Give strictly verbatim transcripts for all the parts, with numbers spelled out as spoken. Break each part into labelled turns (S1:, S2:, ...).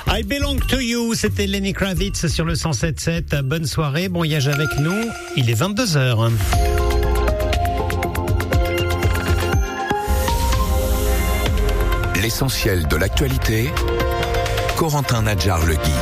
S1: I Belong to You, c'était Lenny Kravitz sur le cent sept sept. Bonne soirée, bon voyage avec nous. Il est vingt-deux heures.
S2: L'essentiel de l'actualité, Corentin Nadjar-Legui.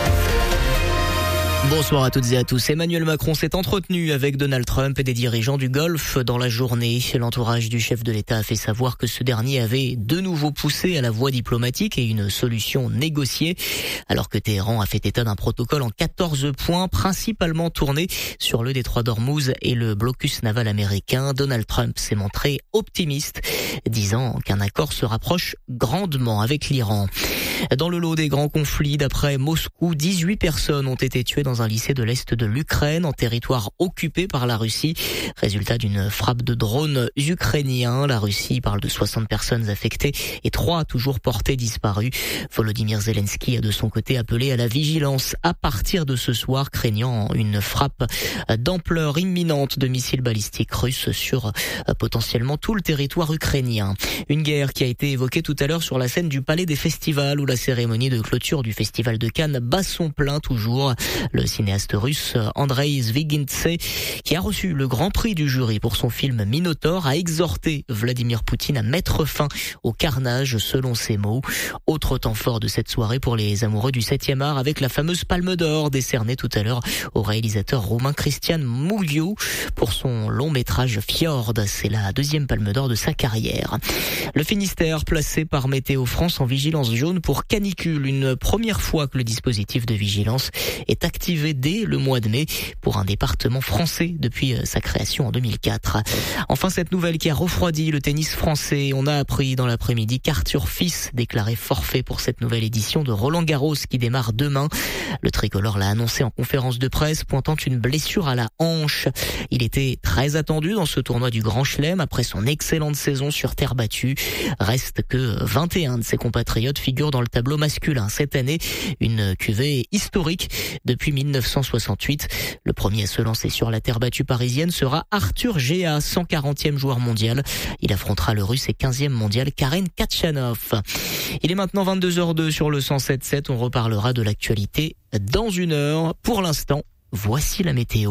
S3: Bonsoir à toutes et à tous. Emmanuel Macron s'est entretenu avec Donald Trump et des dirigeants du Golfe dans la journée. L'entourage du chef de l'État a fait savoir que ce dernier avait de nouveau poussé à la voie diplomatique et une solution négociée, alors que Téhéran a fait état d'un protocole en quatorze points, principalement tourné sur le détroit d'Ormuz et le blocus naval américain. Donald Trump s'est montré optimiste, disant qu'un accord se rapproche grandement avec l'Iran. Dans le lot des grands conflits, d'après Moscou, dix-huit personnes ont été tuées dans un lycée de l'Est de l'Ukraine, en territoire occupé par la Russie. Résultat d'une frappe de drones ukrainiens. La Russie parle de soixante personnes affectées et trois toujours portées disparues. Volodymyr Zelensky a de son côté appelé à la vigilance à partir de ce soir, craignant une frappe d'ampleur imminente de missiles balistiques russes sur potentiellement tout le territoire ukrainien. Une guerre qui a été évoquée tout à l'heure sur la scène du Palais des Festivals, où la cérémonie de clôture du Festival de Cannes bat son plein toujours. Le cinéaste russe Andrei Zvygintse, qui a reçu le grand prix du jury pour son film Minotaure, a exhorté Vladimir Poutine à mettre fin au carnage, selon ses mots. Autre temps fort de cette soirée pour les amoureux du septième art, avec la fameuse Palme d'Or décernée tout à l'heure au réalisateur roumain Cristian Mungiu pour son long métrage Fjord. C'est la deuxième Palme d'Or de sa carrière. Le Finistère, placé par Météo France en vigilance jaune pour canicule, une première fois que le dispositif de vigilance est activé dès le mois de mai pour un département français depuis sa création en deux mille quatre. Enfin, cette nouvelle qui a refroidi le tennis français. On a appris dans l'après-midi qu'Arthur Fils déclarait forfait pour cette nouvelle édition de Roland-Garros qui démarre demain. Le tricolore l'a annoncé en conférence de presse, pointant une blessure à la hanche. Il était très attendu dans ce tournoi du Grand Chelem après son excellente saison sur terre battue. Reste que vingt et un de ses compatriotes figurent dans le tableau masculin cette année, une cuvée historique depuis mille neuf cent soixante-huit. Le premier à se lancer sur la terre battue parisienne sera Arthur Géa, cent quarantième joueur mondial. Il affrontera le russe et quinzième mondial Karen Khachanov. Il est maintenant vingt-deux heures deux sur le cent sept sept. On reparlera de l'actualité dans une heure. Pour l'instant, voici la météo.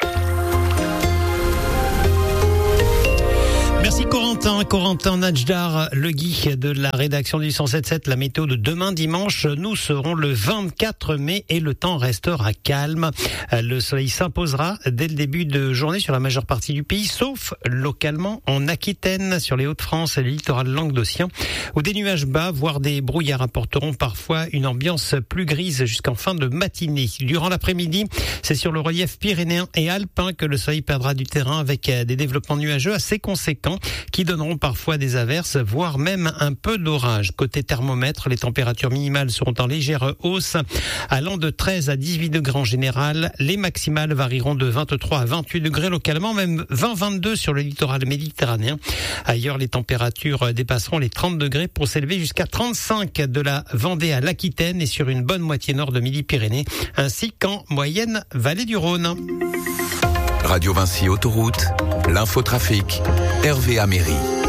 S1: Merci Corentin, Corentin Nadjar-Legui de la rédaction du cent sept sept. La météo de demain dimanche, nous serons le vingt-quatre mai et le temps restera calme. Le soleil s'imposera dès le début de journée sur la majeure partie du pays, sauf localement en Aquitaine, sur les Hauts-de-France et le littoral languedocien, où des nuages bas, voire des brouillards apporteront parfois une ambiance plus grise jusqu'en fin de matinée. Durant l'après-midi, c'est sur le relief pyrénéen et alpin que le soleil perdra du terrain avec des développements nuageux assez conséquents qui donneront parfois des averses, voire même un peu d'orage. Côté thermomètre, les températures minimales seront en légère hausse, allant de treize à dix-huit degrés en général. Les maximales varieront de vingt-trois à vingt-huit degrés localement, même vingt à vingt-deux sur le littoral méditerranéen. Ailleurs, les températures dépasseront les trente degrés pour s'élever jusqu'à trente-cinq de la Vendée à l'Aquitaine et sur une bonne moitié nord de Midi-Pyrénées, ainsi qu'en moyenne vallée du Rhône.
S2: Radio Vinci Autoroute, l'infotrafic, Hervé Améry.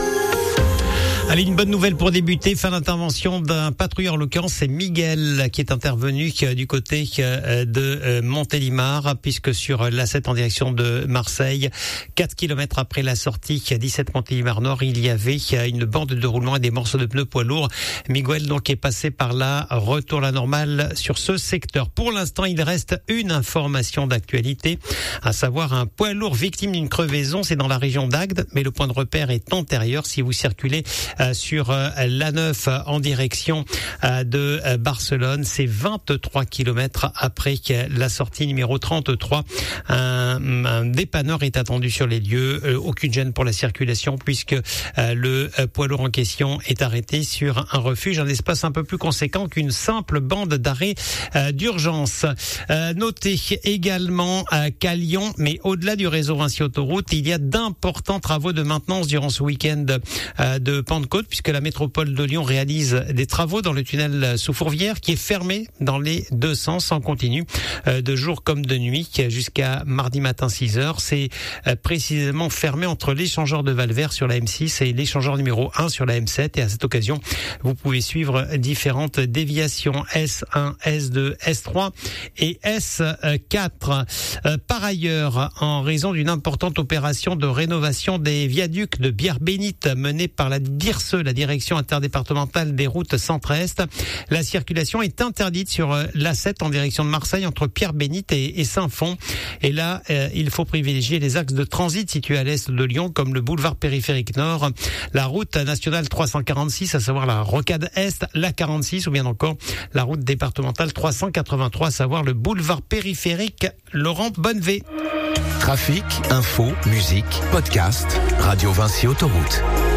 S1: Allez, une bonne nouvelle pour débuter. Fin d'intervention d'un patrouilleur, en l'occurrence, c'est Miguel qui est intervenu du côté de Montélimar, puisque sur l'A sept en direction de Marseille, quatre kilomètres après la sortie dix-sept Montélimar Nord, il y avait une bande de roulement et des morceaux de pneus poids lourds. Miguel donc est passé par là, retour à la normale sur ce secteur. Pour l'instant, il reste une information d'actualité, à savoir un poids lourd victime d'une crevaison. C'est dans la région d'Agde, mais le point de repère est antérieur si vous circulez Euh, sur euh, l'A neuf euh, en direction euh, de euh, Barcelone. C'est vingt-trois kilomètres après la sortie numéro trente-trois. Un, un dépanneur est attendu sur les lieux. Euh, aucune gêne pour la circulation puisque euh, le euh, poids lourd en question est arrêté sur un refuge, un espace un peu plus conséquent qu'une simple bande d'arrêt euh, d'urgence. Euh, notez également euh, qu'à Lyon, mais au-delà du réseau Vinci Autoroute, il y a d'importants travaux de maintenance durant ce week-end euh, de Pentecôte Pentecôte, puisque la métropole de Lyon réalise des travaux dans le tunnel sous Fourvière, qui est fermé dans les deux sens en continu, euh, de jour comme de nuit, jusqu'à mardi matin six heures. C'est euh, précisément fermé entre l'échangeur de Valvert sur la M six et l'échangeur numéro un sur la M sept. Et à cette occasion, vous pouvez suivre différentes déviations S un, S deux, S trois et S quatre. Euh, par ailleurs, en raison d'une importante opération de rénovation des viaducs de Bière-Bénite menée par la D I R S E, la Direction interdépartementale des routes centre-est, la circulation est interdite sur l'A sept en direction de Marseille entre Pierre-Bénite et, et Saint-Fond. Et là, euh, il faut privilégier les axes de transit situés à l'est de Lyon, comme le boulevard périphérique nord, la route nationale trois cent quarante-six, à savoir la Rocade Est, la quarante-six, ou bien encore la route départementale trois cent quatre-vingt-trois, à savoir le boulevard périphérique Laurent Bonnevé.
S2: Trafic, info, musique, podcast, Radio Vinci Autoroute.